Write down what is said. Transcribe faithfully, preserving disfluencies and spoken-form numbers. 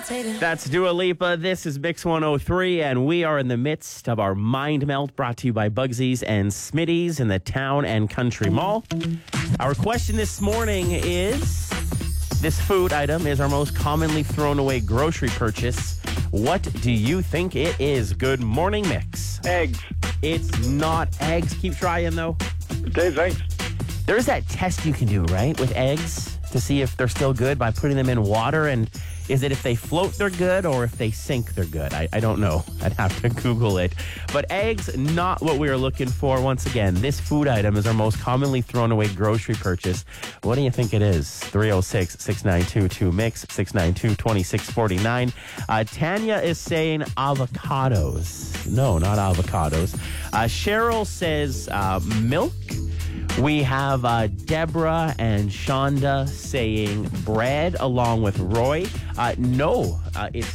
That's Dua Lipa. This is Mix one oh three, and we are in the midst of our Mind Melt, brought to you by Bugsies and Smitty's in the Town and Country Mall. Our question this morning is, this food item is our most commonly thrown away grocery purchase. What do you think it is? Good morning, Mix. Eggs. It's not eggs. Keep trying, though. Okay, thanks. There's that test you can do, right, with eggs to see if they're still good by putting them in water. And is it if they float, they're good, or if they sink, they're good? I, I don't know. I'd have to Google it. But eggs, not what we are looking for. Once again, this food item is our most commonly thrown away grocery purchase. What do you think it is? three oh six, six nine two, two mix, six nine two, two six four nine. Uh, Tanya is saying avocados. No, not avocados. Uh, Cheryl says uh, milk. We have uh, Deborah and Shonda saying bread along with Roy. Uh, no, uh, it's